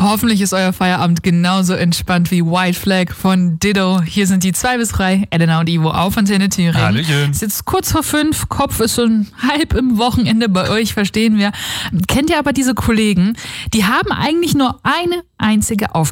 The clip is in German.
Hoffentlich ist euer Feierabend genauso entspannt wie White Flag von Ditto. Hier sind die 2 bis 3, Elena und Ivo auf Antenne Thüringen. Hallöchen. Es ist jetzt kurz vor 5, Kopf ist schon halb im Wochenende bei euch, verstehen wir. Kennt ihr aber diese Kollegen, die haben eigentlich nur eine einzige Aufgabe.